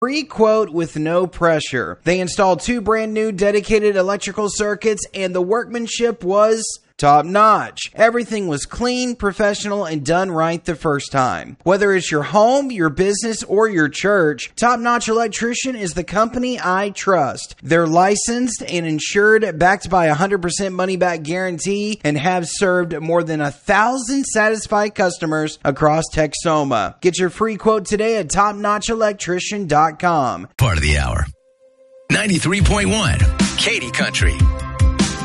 Free quote with no pressure. They installed 2 brand new dedicated electrical circuits, and the workmanship was top notch. Everything was clean, professional, and done right the first time. Whether it's your home, your business, or your church, Top Notch Electrician is the company I trust. They're licensed and insured, backed by a 100% money-back guarantee, and have served more than 1,000 satisfied customers across Texoma. Get your free quote today at topnotchelectrician.com. Part of the hour. 93.1 Katy Country.